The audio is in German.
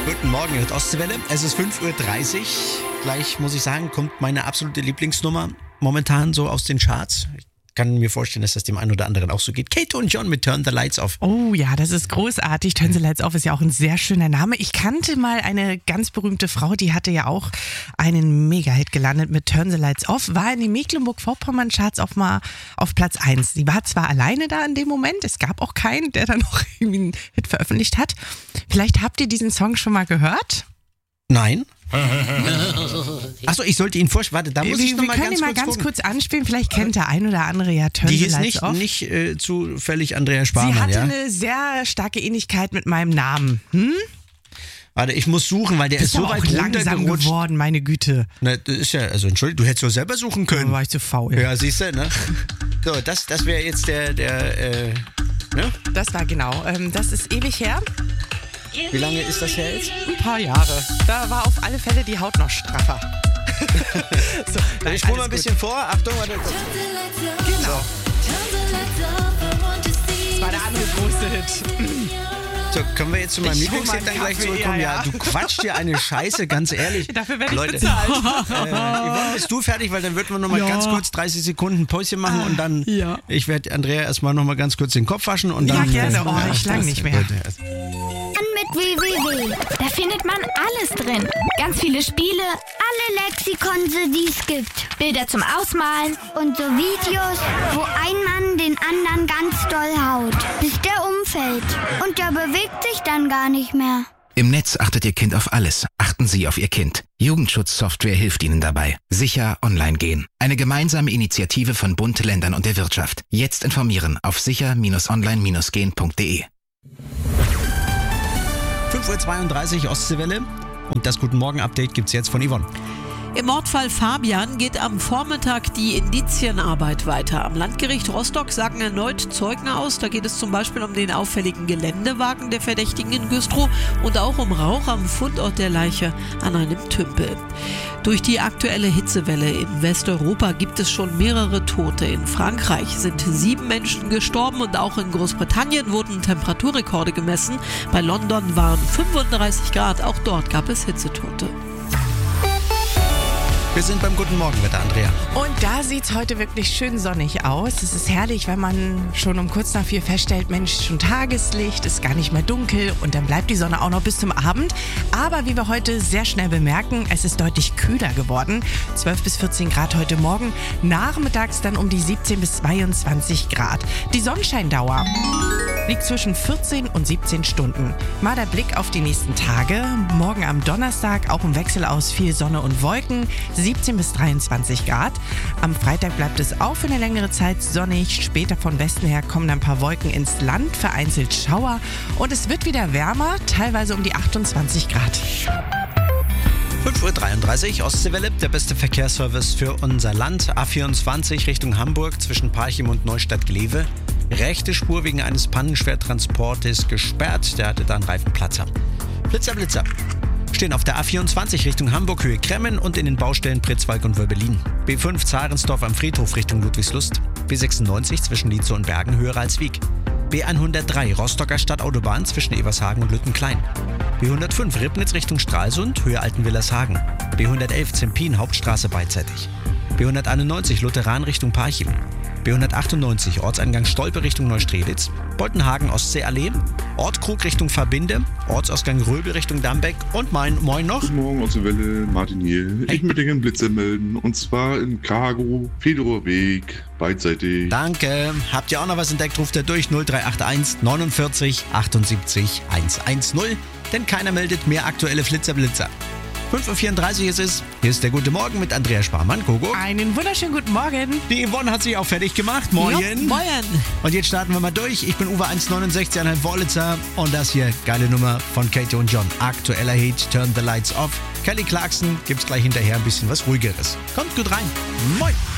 Guten Morgen, ihr hört Ostseewelle. Es ist 5:30 Uhr. Gleich muss ich sagen, kommt meine absolute Lieblingsnummer momentan so aus den Charts. Ich kann mir vorstellen, dass das dem einen oder anderen auch so geht. Kato und John mit Turn the Lights Off. Oh ja, das ist großartig. Turn the Lights Off ist ja auch ein sehr schöner Name. Ich kannte mal eine ganz berühmte Frau, die hatte ja auch einen Mega-Hit gelandet mit Turn the Lights Off, war in den Mecklenburg-Vorpommern-Charts auch mal auf Platz 1. Sie war zwar alleine da in dem Moment, es gab auch keinen, der dann noch irgendwie einen Hit veröffentlicht hat. Vielleicht habt ihr diesen Song schon mal gehört? Nein. Achso, ich sollte ihn vorstellen. Warte, da muss ich noch mal ganz kurz Wir können ihn mal ganz gucken. kurz anspielen. Vielleicht kennt der ein oder andere ja Turn Die the hieß Lights Off. nicht zufällig Andrea Sparmann, Sie hatte ja? eine sehr starke Ähnlichkeit mit meinem Namen. Warte, ich muss suchen, weil der ist so aber weit auch langsam runtergerutscht. geworden, meine Güte. Na, das ist ja, also entschuldigung, du hättest doch selber suchen Da können. war ich zu faul. Ja, siehst du, ne? So, das wäre jetzt ne? Das war genau. Das ist ewig her. Wie lange ist das her jetzt? Ein paar Jahre. Da war auf alle Fälle die Haut noch straffer. So, nein, Ich spule mal ein alles bisschen vor. Achtung, warte. gut. Genau. Das war der andere große Hit. So, können wir jetzt zu meinem Ich hol mal Lieblingshit dann einen gleich Kaffee, zurückkommen? ja. Ja, du quatschst dir eine Scheiße, ganz ehrlich. Dafür werde ich Leute, bezahlt. Yvonne, bist du fertig? Weil dann würden wir noch mal Ja. ganz kurz 30 Sekunden Päuschen machen und dann, ja. ich werde Andrea erstmal noch mal ganz kurz den Kopf waschen und Ja, dann... gerne. Oh, ich lang nicht mehr. Mit www. Da findet man alles drin. Ganz viele Spiele, alle Lexikonse, die es gibt. Bilder zum Ausmalen und so Videos, wo ein Mann den anderen ganz doll haut, bis der umfällt. Und der bewegt sich dann gar nicht mehr. Im Netz achtet Ihr Kind auf alles. Achten Sie auf Ihr Kind. Jugendschutzsoftware hilft Ihnen dabei. Sicher online gehen. Eine gemeinsame Initiative von Bund, Ländern und der Wirtschaft. Jetzt informieren auf sicher-online-gehen.de. 5:32 Uhr Ostseewelle und das Guten Morgen-Update gibt's jetzt von Yvonne. Im Mordfall Fabian geht am Vormittag die Indizienarbeit weiter. Am Landgericht Rostock sagen erneut Zeugen aus. Da geht es zum Beispiel um den auffälligen Geländewagen der Verdächtigen in Güstrow und auch um Rauch am Fundort der Leiche an einem Tümpel. Durch die aktuelle Hitzewelle in Westeuropa gibt es schon mehrere Tote. In Frankreich sind 7 Menschen gestorben und auch in Großbritannien wurden Temperaturrekorde gemessen. Bei London waren 35 Grad, auch dort gab es Hitzetote. Wir sind beim Guten Morgenwetter, Andrea. Und da sieht's heute wirklich schön sonnig aus. Es ist herrlich, wenn man schon um kurz nach 4 feststellt, Mensch, schon Tageslicht, ist gar nicht mehr dunkel und dann bleibt die Sonne auch noch bis zum Abend. Aber wie wir heute sehr schnell bemerken, es ist deutlich kühler geworden. 12 bis 14 Grad heute Morgen, nachmittags dann um die 17 bis 22 Grad. Die Sonnenscheindauer liegt zwischen 14 und 17 Stunden. Mal der Blick auf die nächsten Tage. Morgen am Donnerstag auch im Wechsel aus viel Sonne und Wolken, 17 bis 23 Grad. Am Freitag bleibt es auch für eine längere Zeit sonnig. Später von Westen her kommen ein paar Wolken ins Land, vereinzelt Schauer. Und es wird wieder wärmer, teilweise um die 28 Grad. 5:33 Uhr Ostseewelle, der beste Verkehrsservice für unser Land. A24 Richtung Hamburg zwischen Parchim und Neustadt-Glewe. Rechte Spur wegen eines Pannenschwertransportes gesperrt. Der hatte da einen Reifenplatzer. Blitzer, Blitzer. Stehen auf der A24 Richtung Hamburg, Höhe Kremmen und in den Baustellen Pritzwalk und Wörbelin. B5 Zarensdorf am Friedhof Richtung Ludwigslust. B96 zwischen Lietzow und Bergen, Höhe Ralswiek. B103 Rostocker Stadtautobahn zwischen Evershagen und Lüttenklein. B105 Ribnitz Richtung Stralsund, Höhe Altenwillershagen. B111 Zempin Hauptstraße beidseitig. B191 Lutheran Richtung Parchim. B198 Ortseingang Stolpe Richtung Neustrelitz, Boltenhagen Ostseeallee, Ortkrug Richtung Verbinde, Ortsausgang Röbel Richtung Dambeck und Moin noch. Guten Morgen aus der Welle, Martin hier. Ich möchte gerne Blitzer melden und zwar in Cargo, Fedorwer Weg, beidseitig. Danke. Habt ihr auch noch was entdeckt, ruft ihr durch 0381 49 78 110, denn keiner meldet mehr aktuelle Flitzer-Blitzer. 5:34 Uhr ist es. Hier ist der Gute Morgen mit Andrea Sparmann. Gogo. Einen wunderschönen guten Morgen. Die Yvonne hat sich auch fertig gemacht. Moin. Ja, moin. Und jetzt starten wir mal durch. Ich bin Uwe 1,69,5 Wollitzer und das hier, geile Nummer von Kato und John. Aktueller Hit, Turn the Lights Off. Kelly Clarkson gibt's gleich hinterher ein bisschen was Ruhigeres. Kommt gut rein. Moin.